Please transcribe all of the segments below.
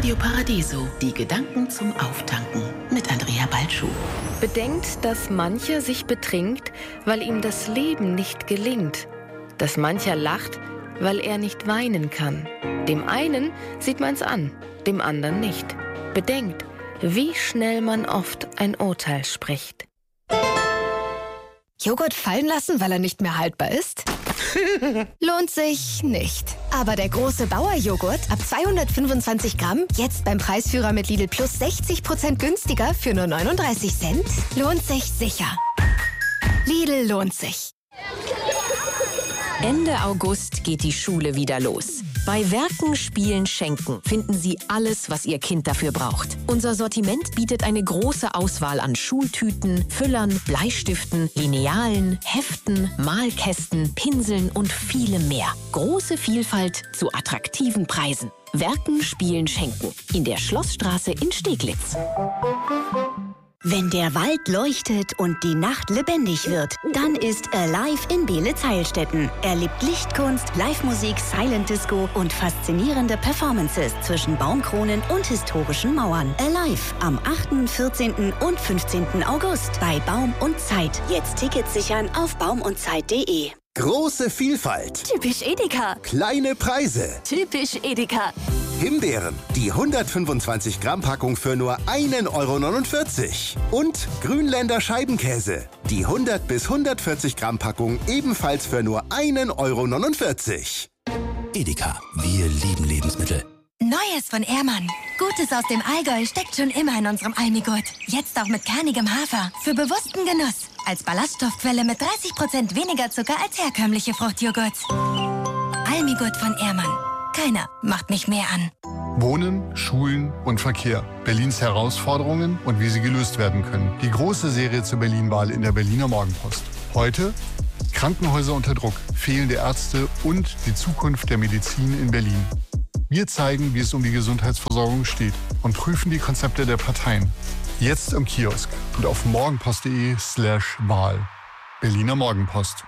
Radio Paradiso, die Gedanken zum Auftanken mit Andrea Balschuh. Bedenkt, dass mancher sich betrinkt, weil ihm das Leben nicht gelingt. Dass mancher lacht, weil er nicht weinen kann. Dem einen sieht man's an, dem anderen nicht. Bedenkt, wie schnell man oft ein Urteil spricht. Joghurt fallen lassen, weil er nicht mehr haltbar ist? Lohnt sich nicht. Aber der große Bauer-Joghurt ab 225 Gramm, jetzt beim Preisführer mit Lidl Plus 60% günstiger für nur 39 Cent, lohnt sich sicher. Lidl lohnt sich. Ende August geht die Schule wieder los. Bei Werken, Spielen, Schenken finden Sie alles, was Ihr Kind dafür braucht. Unser Sortiment bietet eine große Auswahl an Schultüten, Füllern, Bleistiften, Linealen, Heften, Malkästen, Pinseln und vielem mehr. Große Vielfalt zu attraktiven Preisen. Werken, Spielen, Schenken. In der Schlossstraße in Steglitz. Wenn der Wald leuchtet und die Nacht lebendig wird, dann ist Alive in Beelitz-Heilstätten. Erlebt Lichtkunst, Live-Musik, Silent Disco und faszinierende Performances zwischen Baumkronen und historischen Mauern. Alive am 8., 14. und 15. August bei Baum und Zeit. Jetzt Tickets sichern auf baumundzeit.de. Große Vielfalt. Typisch Edeka. Kleine Preise. Typisch Edeka. Himbeeren, die 125 Gramm Packung für nur 1,49 €. Und Grünländer Scheibenkäse, die 100 bis 140 Gramm Packung ebenfalls für nur 1,49 €. Edeka, wir lieben Lebensmittel. Neues von Ehrmann. Gutes aus dem Allgäu steckt schon immer in unserem Almigurt. Jetzt auch mit kernigem Hafer. Für bewussten Genuss. Als Ballaststoffquelle mit 30% weniger Zucker als herkömmliche Fruchtjoghurts. Almigurt von Ehrmann. Keiner macht mich mehr an. Wohnen, Schulen und Verkehr. Berlins Herausforderungen und wie sie gelöst werden können. Die große Serie zur Berlin-Wahl in der Berliner Morgenpost. Heute Krankenhäuser unter Druck, fehlende Ärzte und die Zukunft der Medizin in Berlin. Wir zeigen, wie es um die Gesundheitsversorgung steht und prüfen die Konzepte der Parteien. Jetzt im Kiosk und auf morgenpost.de/Wahl. Berliner Morgenpost.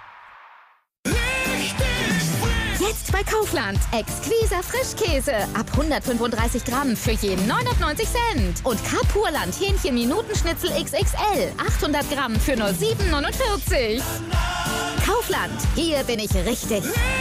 Jetzt bei Kaufland. Exquiser Frischkäse. Ab 135 Gramm für je 99 Cent. Und Kapurland Hähnchen-Minutenschnitzel XXL. 800 Gramm für nur 7,49 €. Kaufland. Hier bin ich richtig.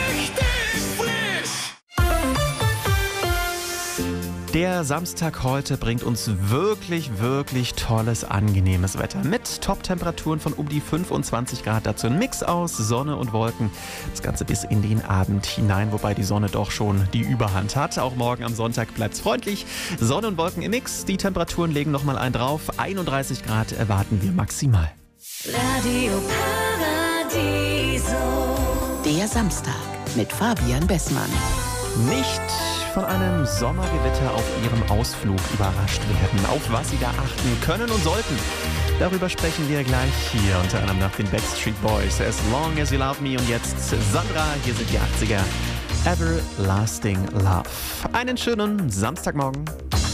Der Samstag heute bringt uns wirklich, wirklich tolles, angenehmes Wetter. Mit Top-Temperaturen von um die 25 Grad. Dazu ein Mix aus Sonne und Wolken. Das Ganze bis in den Abend hinein, wobei die Sonne doch schon die Überhand hat. Auch morgen am Sonntag bleibt's freundlich. Sonne und Wolken im Mix. Die Temperaturen legen nochmal einen drauf. 31 Grad erwarten wir maximal. Radio Paradiso. Der Samstag mit Fabian Bessmann. Nicht von einem Sommergewitter auf ihrem Ausflug überrascht werden. Auf was sie da achten können und sollten. Darüber sprechen wir gleich hier, unter anderem nach den Backstreet Boys. As Long As You Love Me und jetzt Sandra, hier sind die 80er. Everlasting Love. Einen schönen Samstagmorgen.